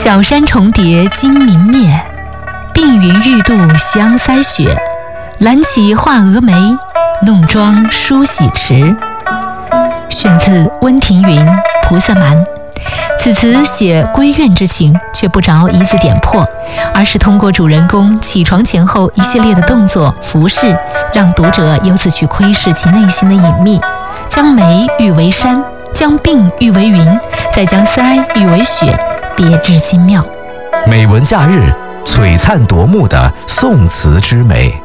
小山重叠今明灭，碧云玉度香腮雪。揽起画蛾眉，弄妆梳洗池。选自温庭筠《菩萨蛮》。此词写闺怨之情，却不着一字点破，而是通过主人公起床前后一系列的动作服饰，让读者由此去窥视其内心的隐秘，将眉喻为山，将鬓喻为云，再将腮喻为雪，别致精妙。 美文假日璀璨夺目的宋词之美。